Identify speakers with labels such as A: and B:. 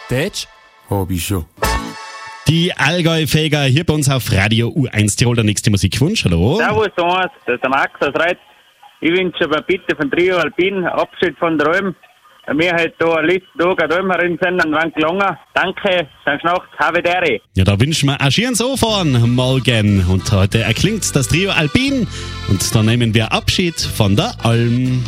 A: Deutsch?
B: Hab ich schon.
C: Die Allgäu-Feger hier bei uns auf Radio U1 Tirol, der nächste Musikwunsch. Hallo.
D: Servus, Thomas, das ist der Max aus Reitz. Ich wünsche mir bitte von Trio Alpin Abschied von der Alm. Wir halt da am letzten Tag an der Alm herin sind, an Wand gelungen. Danke, sankt Nacht, Havedere.
C: Ja, da wünschen wir einen schönen Sofan morgen. Und heute erklingt das Trio Alpin. Und dann nehmen wir Abschied von der Alm.